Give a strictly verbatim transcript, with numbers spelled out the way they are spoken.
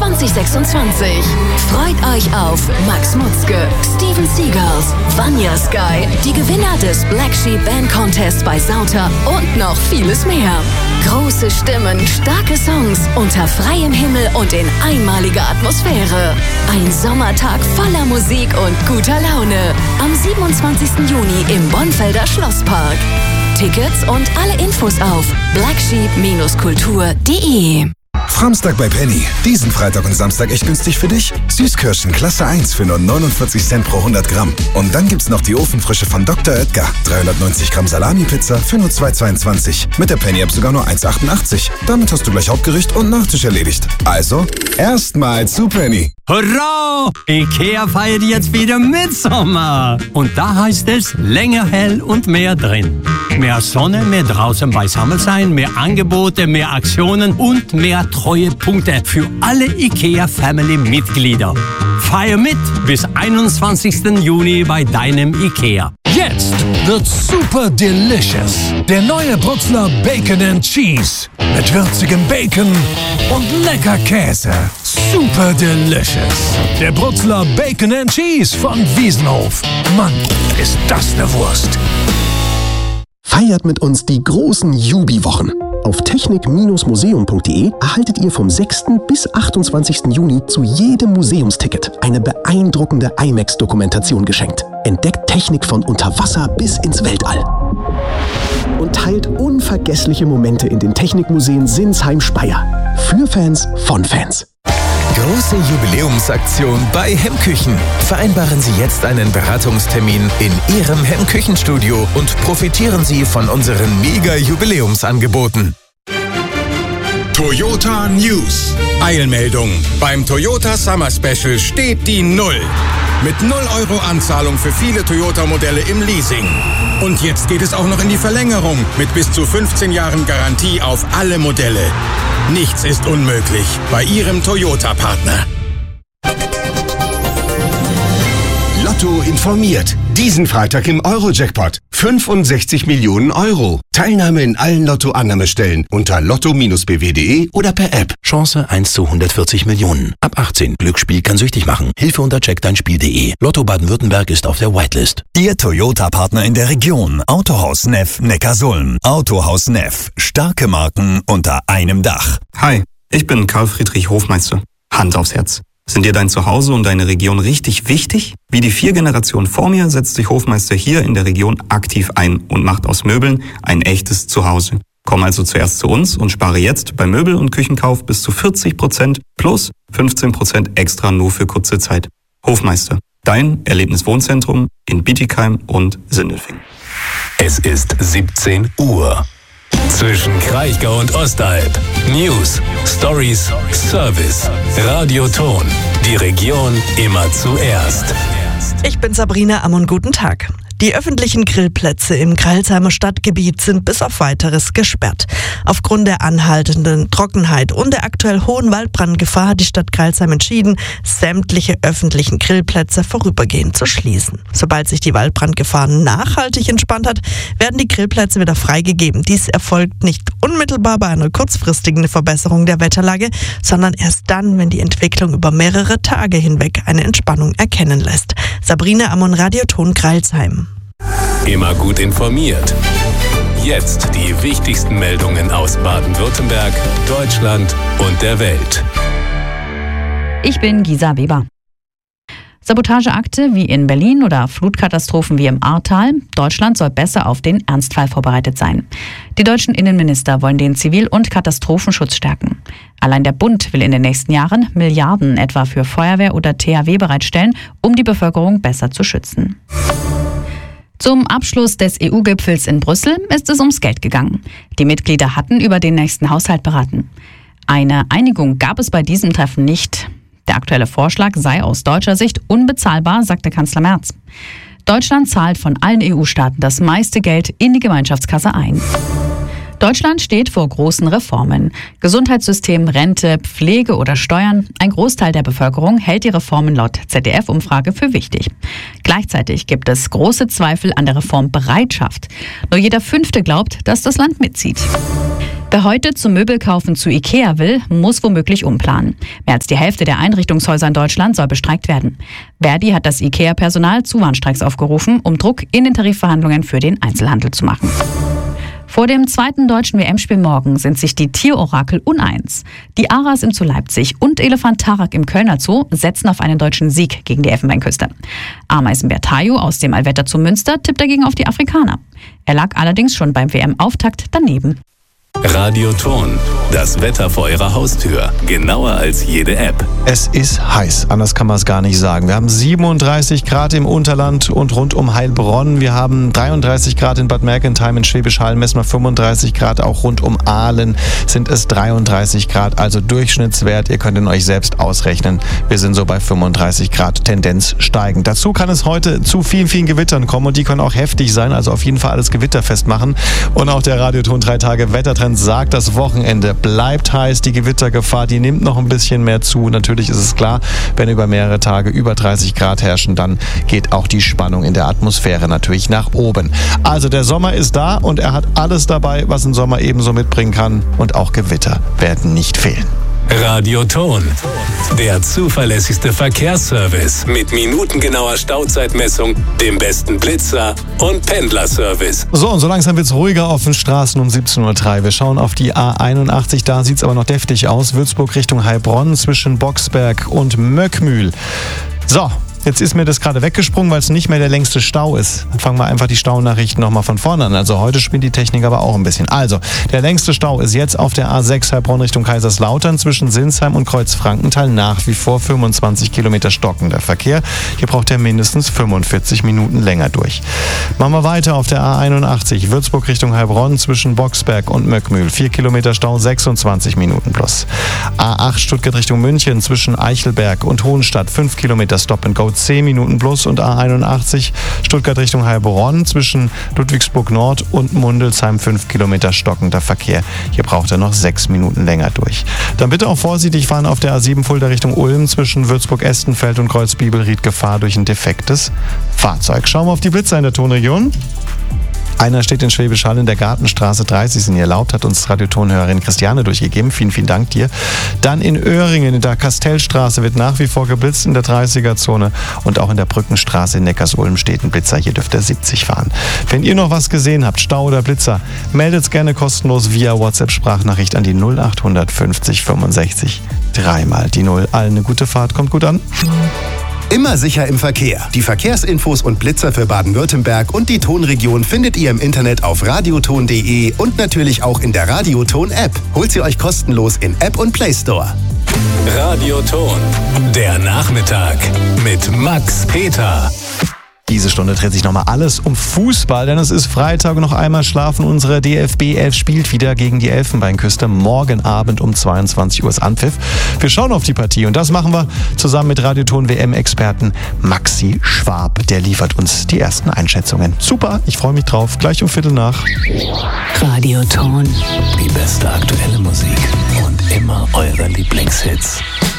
zwanzig sechsundzwanzig. Freut euch auf Max Mutzke, Steven Seagals, Vanya Sky, die Gewinner des Black Sheep Band Contest bei Sauter und noch vieles mehr. Große Stimmen, starke Songs, unter freiem Himmel und in einmaliger Atmosphäre. Ein Sommertag voller Musik und guter Laune. Am siebenundzwanzigsten Juni im Bonfelder Schlosspark. Tickets und alle Infos auf black sheep Bindestrich kultur punkt de. Framstag bei Penny. Diesen Freitag und Samstag echt günstig für dich. Süßkirschen Klasse eins für nur neunundvierzig Cent pro hundert Gramm. Und dann gibt's noch die Ofenfrische von Doktor Oetker. dreihundertneunzig Gramm Salami-Pizza für nur zwei zweiundzwanzig. Mit der Penny-App sogar nur eins achtundachtzig. Damit hast du gleich Hauptgericht und Nachtisch erledigt. Also, erstmal zu Penny. Hurra! Ikea feiert jetzt wieder Mitsommer. Und da heißt es länger hell und mehr drin. Mehr Sonne, mehr draußen beisammen sein, mehr Angebote, mehr Aktionen und mehr Treuepunkte für alle IKEA-Family-Mitglieder. Feier mit bis einundzwanzigsten Juni bei deinem IKEA. Jetzt wird's super delicious. Der neue Brutzler Bacon and Cheese. Mit würzigem Bacon und lecker Käse. Super delicious. Der Brutzler Bacon and Cheese von Wiesenhof. Mann, ist das eine Wurst. Feiert mit uns die großen Jubi-Wochen. Auf technik Museum punkt de erhaltet ihr vom sechsten bis achtundzwanzigsten Juni zu jedem Museumsticket eine beeindruckende IMAX-Dokumentation geschenkt. Entdeckt Technik von unter Wasser bis ins Weltall. Und teilt unvergessliche Momente in den Technikmuseen Sinsheim-Speyer. Für Fans von Fans. Große Jubiläumsaktion bei Hemmküchen. Vereinbaren Sie jetzt einen Beratungstermin in Ihrem Hemmküchenstudio und profitieren Sie von unseren Mega-Jubiläumsangeboten. Toyota News. Eilmeldung. Beim Toyota Summer Special steht die Null. Mit null Euro Anzahlung für viele Toyota-Modelle im Leasing. Und jetzt geht es auch noch in die Verlängerung mit bis zu fünfzehn Jahren Garantie auf alle Modelle. Nichts ist unmöglich bei Ihrem Toyota-Partner. Lotto informiert. Diesen Freitag im Euro-Jackpot. fünfundsechzig Millionen Euro. Teilnahme in allen Lotto-Annahmestellen unter lotto Bindestrich b w punkt de oder per App. Chance eins zu hundertvierzig Millionen. Ab achtzehn. Glücksspiel kann süchtig machen. Hilfe unter check dein spiel punkt de. Lotto Baden-Württemberg ist auf der Whitelist. Ihr Toyota-Partner in der Region. Autohaus Neff Neckarsulm. Autohaus Neff. Starke Marken unter einem Dach. Hi, ich bin Karl Friedrich Hofmeister. Hand aufs Herz. Sind dir dein Zuhause und deine Region richtig wichtig? Wie die vier Generationen vor mir setzt sich Hofmeister hier in der Region aktiv ein und macht aus Möbeln ein echtes Zuhause. Komm also zuerst zu uns und spare jetzt bei Möbel- und Küchenkauf bis zu vierzig Prozent plus fünfzehn Prozent extra nur für kurze Zeit. Hofmeister, dein Erlebniswohnzentrum in Bietigheim und Sindelfingen. Es ist siebzehn Uhr. Zwischen Kraichgau und Ostalb. News, Stories, Service, Radioton. Die Region immer zuerst. Ich bin Sabrina Ammon, guten Tag. Die öffentlichen Grillplätze im Crailsheimer Stadtgebiet sind bis auf Weiteres gesperrt. Aufgrund der anhaltenden Trockenheit und der aktuell hohen Waldbrandgefahr hat die Stadt Crailsheim entschieden, sämtliche öffentlichen Grillplätze vorübergehend zu schließen. Sobald sich die Waldbrandgefahr nachhaltig entspannt hat, werden die Grillplätze wieder freigegeben. Dies erfolgt nicht unmittelbar bei einer kurzfristigen Verbesserung der Wetterlage, sondern erst dann, wenn die Entwicklung über mehrere Tage hinweg eine Entspannung erkennen lässt. Sabrina Ammon, Radioton Crailsheim. Immer gut informiert. Jetzt die wichtigsten Meldungen aus Baden-Württemberg, Deutschland und der Welt. Ich bin Gisa Weber. Sabotageakte wie in Berlin oder Flutkatastrophen wie im Ahrtal. Deutschland soll besser auf den Ernstfall vorbereitet sein. Die deutschen Innenminister wollen den Zivil- und Katastrophenschutz stärken. Allein der Bund will in den nächsten Jahren Milliarden etwa für Feuerwehr oder T H W bereitstellen, um die Bevölkerung besser zu schützen. Zum Abschluss des E U-Gipfels in Brüssel ist es ums Geld gegangen. Die Mitglieder hatten über den nächsten Haushalt beraten. Eine Einigung gab es bei diesem Treffen nicht. Der aktuelle Vorschlag sei aus deutscher Sicht unbezahlbar, sagte Kanzler Merz. Deutschland zahlt von allen E U-Staaten das meiste Geld in die Gemeinschaftskasse ein. Deutschland steht vor großen Reformen. Gesundheitssystem, Rente, Pflege oder Steuern. Ein Großteil der Bevölkerung hält die Reformen laut Z D F-Umfrage für wichtig. Gleichzeitig gibt es große Zweifel an der Reformbereitschaft. Nur jeder Fünfte glaubt, dass das Land mitzieht. Wer heute zum Möbelkaufen zu Ikea will, muss womöglich umplanen. Mehr als die Hälfte der Einrichtungshäuser in Deutschland soll bestreikt werden. Verdi hat das Ikea-Personal zu Warnstreiks aufgerufen, um Druck in den Tarifverhandlungen für den Einzelhandel zu machen. Vor dem zweiten deutschen W M-Spiel morgen sind sich die Tierorakel uneins. Die Aras im Zoo Leipzig und Elefant Tarak im Kölner Zoo setzen auf einen deutschen Sieg gegen die Elfenbeinküste. Ameisenbär Tayo aus dem Allwetter Zoo Münster tippt dagegen auf die Afrikaner. Er lag allerdings schon beim W M-Auftakt daneben. Radioton, das Wetter vor Ihrer Haustür. Genauer als jede App. Es ist heiß, anders kann man es gar nicht sagen. Wir haben siebenunddreißig Grad im Unterland und rund um Heilbronn. Wir haben dreiunddreißig Grad in Bad Mergentheim, in Schwäbisch Hall messen wir fünfunddreißig Grad. Auch rund um Aalen sind es dreiunddreißig Grad, also Durchschnittswert. Ihr könnt ihn euch selbst ausrechnen. Wir sind so bei fünfunddreißig Grad, Tendenz steigend. Dazu kann es heute zu vielen, vielen Gewittern kommen und die können auch heftig sein. Also auf jeden Fall alles gewitterfest machen. Und auch der Radioton drei Tage Wettertrend sagt, das Wochenende bleibt heiß. Die Gewittergefahr, die nimmt noch ein bisschen mehr zu. Natürlich ist es klar, wenn über mehrere Tage über dreißig Grad herrschen, dann geht auch die Spannung in der Atmosphäre natürlich nach oben. Also der Sommer ist da und er hat alles dabei, was ein Sommer ebenso mitbringen kann. Und auch Gewitter werden nicht fehlen. Radioton, der zuverlässigste Verkehrsservice mit minutengenauer Stauzeitmessung, dem besten Blitzer und Pendlerservice. So, und so langsam wird es ruhiger auf den Straßen um siebzehn Uhr drei. Wir schauen auf die A einundachtzig, da sieht es aber noch deftig aus. Würzburg Richtung Heilbronn zwischen Boxberg und Möckmühl. So. Jetzt ist mir das gerade weggesprungen, weil es nicht mehr der längste Stau ist. Dann fangen wir einfach die Staunachrichten nochmal von vorne an. Also heute spielt die Technik aber auch ein bisschen. Also, der längste Stau ist jetzt auf der A sechs Heilbronn Richtung Kaiserslautern zwischen Sinsheim und Kreuzfrankenthal. Nach wie vor fünfundzwanzig Kilometer stockender Verkehr. Hier braucht er mindestens fünfundvierzig Minuten länger durch. Machen wir weiter auf der A einundachtzig Würzburg Richtung Heilbronn zwischen Boxberg und Möckmühl. vier Kilometer Stau, sechsundzwanzig Minuten plus. A acht Stuttgart Richtung München zwischen Eichelberg und Hohenstadt. fünf Kilometer Stop and Go, zehn Minuten plus. Und A einundachtzig Stuttgart Richtung Heilbronn zwischen Ludwigsburg Nord und Mundelsheim fünf Kilometer stockender Verkehr. Hier braucht er noch sechs Minuten länger durch. Dann bitte auch vorsichtig fahren auf der A sieben Fulda Richtung Ulm zwischen Würzburg-Estenfeld und Kreuzbibelried. Gefahr durch ein defektes Fahrzeug. Schauen wir auf die Blitzer in der Tonregion. Einer steht in Schwäbisch Hall in der Gartenstraße dreißig, sind hier erlaubt, hat uns Radiotonhörerin Christiane durchgegeben. Vielen, vielen Dank dir. Dann in Öhringen in der Kastellstraße wird nach wie vor geblitzt in der dreißiger-Zone und auch in der Brückenstraße in Neckarsulm steht ein Blitzer. Hier dürft ihr siebzig fahren. Wenn ihr noch was gesehen habt, Stau oder Blitzer, meldet gerne kostenlos via WhatsApp-Sprachnachricht an die null acht fünfzig fünfundsechzig. Dreimal die Null. Allen eine gute Fahrt, kommt gut an. Immer sicher im Verkehr. Die Verkehrsinfos und Blitzer für Baden-Württemberg und die Tonregion findet ihr im Internet auf radioton punkt de und natürlich auch in der Radioton-App. Holt sie euch kostenlos in App und Play Store. Radioton, der Nachmittag mit Max Peter. Diese Stunde dreht sich nochmal alles um Fußball, denn es ist Freitag und noch einmal schlafen. Unsere D F B elf spielt wieder gegen die Elfenbeinküste. Morgen Abend um zweiundzwanzig Uhr ist Anpfiff. Wir schauen auf die Partie und das machen wir zusammen mit Radioton-W M-Experten Maxi Schwab. Der liefert uns die ersten Einschätzungen. Super, ich freue mich drauf. Gleich um Viertel nach. Radioton. Die beste aktuelle Musik und immer eure Lieblingshits.